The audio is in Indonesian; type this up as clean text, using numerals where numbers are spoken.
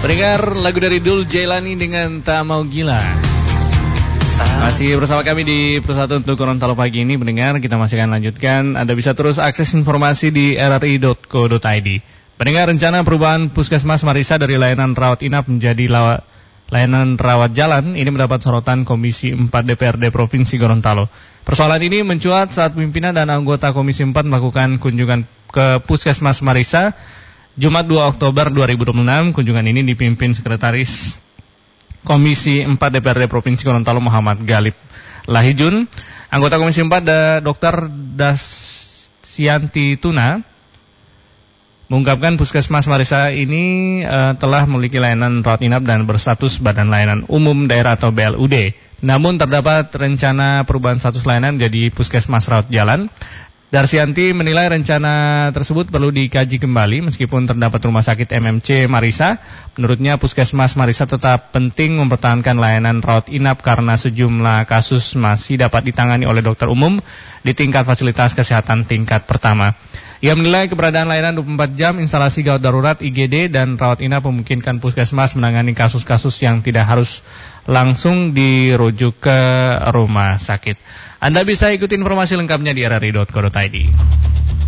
Pendengar, lagu dari Dul Jailani dengan Tak Mau Gila. Masih bersama kami di Persatuan untuk Gorontalo pagi ini. Pendengar, kita masih akan lanjutkan. Anda bisa terus akses informasi di rri.co.id. Pendengar, rencana perubahan Puskesmas Marisa dari layanan rawat inap menjadi layanan rawat jalan ini mendapat sorotan Komisi 4 DPRD Provinsi Gorontalo. Persoalan ini mencuat saat pimpinan dan anggota Komisi 4 melakukan kunjungan ke Puskesmas Marisa Jumat 2 Oktober 2026. Kunjungan ini dipimpin Sekretaris Komisi 4 DPRD Provinsi Gorontalo Muhammad Galib Lahijun. Anggota Komisi 4 Dr. Dasyanti Tuna mengungkapkan Puskesmas Marisa ini telah memiliki layanan rawat inap dan berstatus Badan Layanan Umum Daerah atau BLUD. Namun terdapat rencana perubahan status layanan menjadi Puskesmas Rawat Jalan. Darsyanti menilai rencana tersebut perlu dikaji kembali meskipun terdapat rumah sakit MMC Marisa. Menurutnya Puskesmas Marisa tetap penting mempertahankan layanan rawat inap karena sejumlah kasus masih dapat ditangani oleh dokter umum di tingkat fasilitas kesehatan tingkat pertama. Ia menilai keberadaan layanan 24 jam, instalasi gawat darurat, IGD, dan rawat inap memungkinkan Puskesmas menangani kasus-kasus yang tidak harus langsung dirujuk ke rumah sakit. Anda bisa ikuti informasi lengkapnya di rri.co.id.